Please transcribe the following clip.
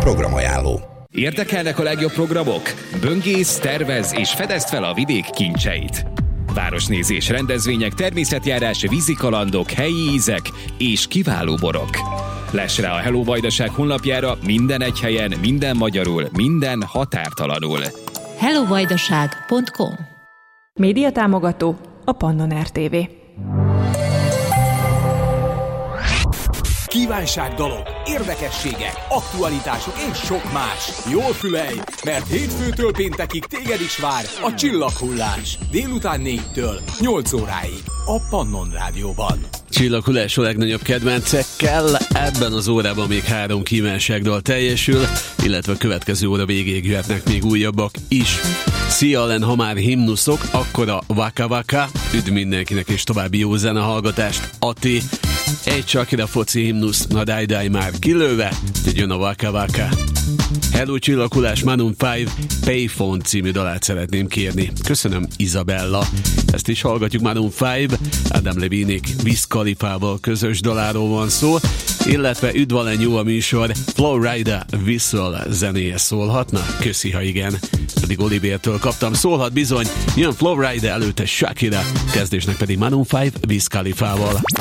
Programajánló. Érdekelnek a legjobb programok? Böngész, tervez és fedezd fel a vidék kincseit. Városnézés, rendezvények, természetjárás, vízikalandok, helyi ízek és kiváló borok. Less rá a Hello Vajdaság honlapjára minden egy helyen, minden magyarul, minden határtalanul. hellovajdaság.com. Médiatámogató a Pannon RTV. Kívánságdalok, érdekességek, aktualitások és sok más. Jól fülelj, mert hétfőtől péntekig téged is vár a Csillaghullás. Délután 4-től 8 óráig a Pannon Rádióban. Csillaghullás a legnagyobb kedvencekkel. Ebben az órában még 3 kívánságdal teljesül, illetve a következő óra végéig jöhetnek még újabbak is. Szia Ellen, ha már himnuszok, akkor a Waka Waka. Üdv mindenkinek és további jó zenehallgatást. Ati, egy Shakira foci himnusz, na daj már kilőve, hogy jön a Waka Waka. Hello Csillaghullás, Maroon 5 Payphone című dalát szeretném kérni. Köszönöm, Izabella. Ezt is hallgatjuk, Maroon 5, Adam Levinék Wiz Khalifával közös daláról van szó, illetve üdvalen jó a műsor, Flowrider Whistle zenéje szólhatna? Köszi, ha igen. Pedig Olivértől kaptam, szólhat bizony, jön Flowrider, előtte Shakira, kezdésnek pedig Maroon 5 Wiz Khalifával.